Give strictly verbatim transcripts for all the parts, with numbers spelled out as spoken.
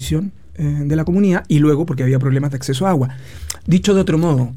disposición eh, de la comunidad, y luego porque había problemas de acceso a agua. Dicho de otro modo,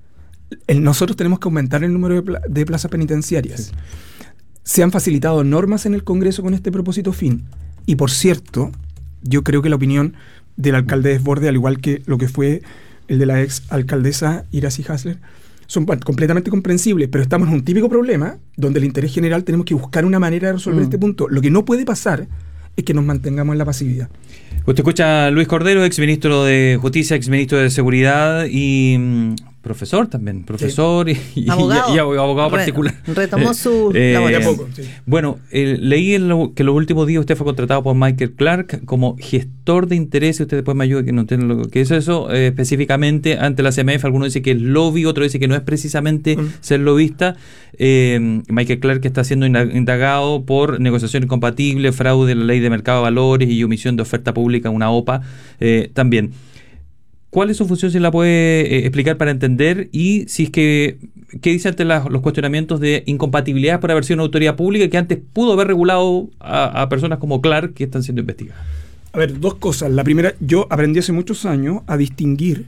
el, nosotros tenemos que aumentar el número de, pla- de plazas penitenciarias. Sí. Se han facilitado normas en el Congreso con este propósito fin. Y por cierto, yo creo que la opinión del alcalde Desbordes, al igual que lo que fue el de la ex alcaldesa Iracy Hasler, son completamente comprensibles, pero estamos en un típico problema donde el interés general tenemos que buscar una manera de resolver mm. este punto. Lo que no puede pasar es que nos mantengamos en la pasividad. Usted escucha a Luis Cordero, ex ministro de Justicia, ex ministro de Seguridad y mmm, profesor también, profesor sí. y, y, abogado, y, y abogado Re, particular. Retomó su eh, labor. Eh, poco, sí. Bueno, eh, leí en lo, que en los últimos días usted fue contratado por Michael Clark como gestor de intereses. Usted después me ayuda que no entiendo lo que es eso eh, específicamente ante la C M F. Algunos dicen que es lobby, otro dice que no es precisamente mm. ser lobista. Eh, Michael Clark que está siendo indagado por negociación incompatible, fraude en la ley de mercado de valores y omisión de oferta pública, una O P A eh, también. ¿Cuál es su función, si la puede eh, explicar para entender? Y si es que, ¿qué dice ante la, los cuestionamientos de incompatibilidad por haber sido una autoridad pública que antes pudo haber regulado a, a personas como Clark que están siendo investigadas? A ver, dos cosas. La primera, yo aprendí hace muchos años a distinguir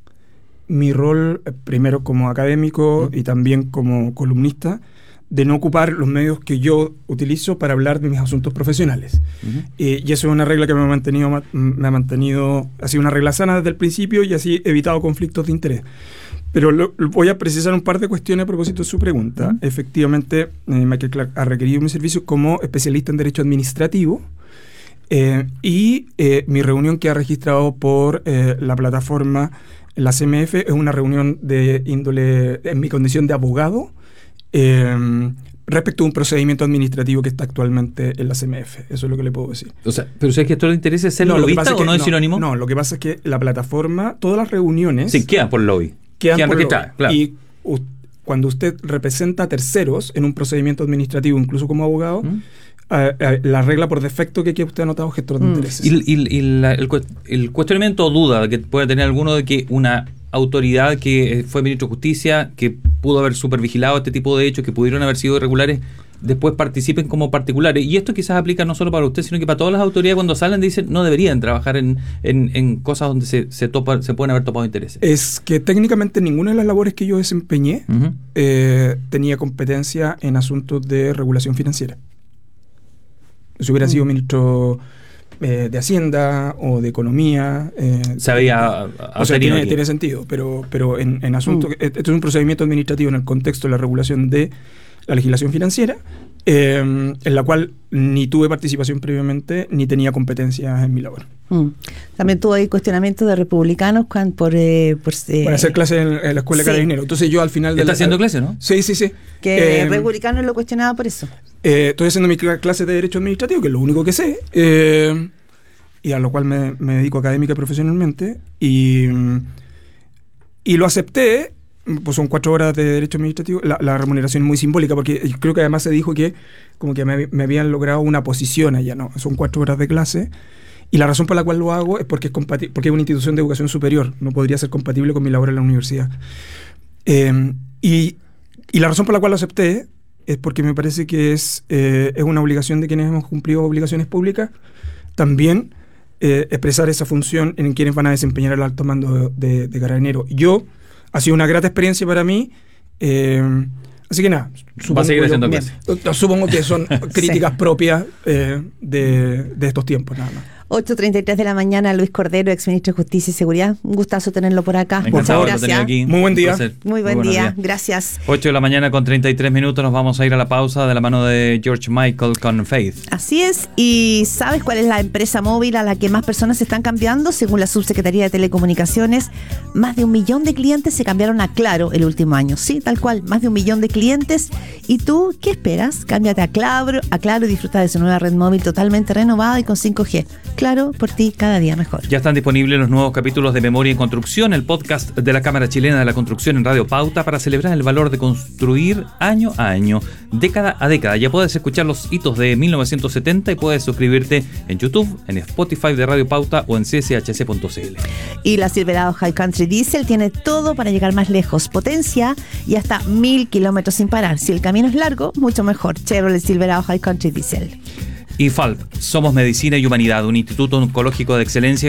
mi rol, primero como académico uh-huh. y también como columnista, de no ocupar los medios que yo utilizo para hablar de mis asuntos profesionales. Uh-huh. Eh, y eso es una regla que me ha mantenido, me ha mantenido, ha sido una regla sana desde el principio y así he evitado conflictos de interés. Pero lo, voy a precisar un par de cuestiones a propósito de su pregunta. Uh-huh. Efectivamente, eh, Michael Clark ha requerido mi servicio como especialista en Derecho Administrativo eh, y eh, mi reunión que ha registrado por eh, la plataforma, la C M F, es una reunión de índole, en mi condición de abogado, Eh, respecto a un procedimiento administrativo que está actualmente en la C M F. Eso es lo que le puedo decir. O sea, ¿pero si es que esto le interesa ser no, lobista o no es no, sinónimo? No, lo que pasa es que la plataforma, todas las reuniones... Sí, quedan por lobby. Quedan, quedan por registradas, lobby. Claro. Y u, cuando usted representa a terceros en un procedimiento administrativo, incluso como abogado, ¿Mm? eh, eh, la regla por defecto que aquí usted ha anotado gestor de mm. intereses. Y, y, y la, el, el cuestionamiento o duda que puede tener alguno de que una autoridad que fue ministro de Justicia, que pudo haber supervigilado este tipo de hechos, que pudieron haber sido irregulares, después participen como particulares. Y esto quizás aplica no solo para usted, sino que para todas las autoridades cuando salen dicen no deberían trabajar en, en, en cosas donde se, se, topa, se pueden haber topado intereses. Es que técnicamente ninguna de las labores que yo desempeñé uh-huh. eh, tenía competencia en asuntos de regulación financiera. Si hubiera uh-huh. sido ministro Eh, de Hacienda o de Economía. Eh, Se había o sea, tiene, tiene sentido, pero, pero en, en asuntos... Mm. Esto es un procedimiento administrativo en el contexto de la regulación de la legislación financiera, eh, en la cual ni tuve participación previamente, ni tenía competencias en mi labor. Mm. También tuvo ahí cuestionamientos de republicanos cuando, por... Eh, por eh, Para hacer clases en, en la Escuela sí. de Carabineros. Entonces yo al final... ¿Está de la, haciendo clases, no? Sí, sí, sí. Que eh, republicanos lo cuestionaba por eso. Eh, estoy haciendo mi clase de Derecho Administrativo, que es lo único que sé, eh, y a lo cual me, me dedico académica y profesionalmente, y, y lo acepté, pues son cuatro horas de Derecho Administrativo, la, la remuneración es muy simbólica, porque creo que además se dijo que como que me, me habían logrado una posición allá, no, son cuatro horas de clase, y la razón por la cual lo hago es porque es, compati- porque es una institución de educación superior, no podría ser compatible con mi labor en la universidad. Eh, y, y la razón por la cual lo acepté es porque me parece que es, eh, es una obligación de quienes hemos cumplido obligaciones públicas, también eh, expresar esa función en quienes van a desempeñar el alto mando de, de, de Carabineros. Yo, ha sido una grata experiencia para mí, eh, así que nada, va a seguir haciendo clases. Supongo que son críticas sí. propias eh, de, de estos tiempos, nada más. ocho treinta y tres de la mañana, Luis Cordero, ex ministro de Justicia y Seguridad. Un gustazo tenerlo por acá. Por favor, gracias. Aquí. Muy buen día. Muy buen Muy día. Días. Gracias. ocho de la mañana con treinta y tres minutos. Nos vamos a ir a la pausa de la mano de George Michael con Faith. Así es. ¿Y sabes cuál es la empresa móvil a la que más personas se están cambiando? Según la Subsecretaría de Telecomunicaciones, más de un millón de clientes se cambiaron a Claro el último año. Sí, tal cual. Más de un millón de clientes. ¿Y tú qué esperas? Cámbiate a Claro, a Claro y disfruta de su nueva red móvil totalmente renovada y con cinco G. Claro, por ti cada día mejor. Ya están disponibles los nuevos capítulos de Memoria en Construcción, el podcast de la Cámara Chilena de la Construcción en Radio Pauta para celebrar el valor de construir año a año, década a década. Ya puedes escuchar los hitos de mil novecientos setenta y puedes suscribirte en YouTube, en Spotify de Radio Pauta o en c s h c punto c l. Y la Silverado High Country Diesel tiene todo para llegar más lejos, potencia y hasta mil kilómetros sin parar. Si el camino es largo, mucho mejor. Chevrolet Silverado High Country Diesel. I F A L P, somos medicina y humanidad, un instituto oncológico de excelencia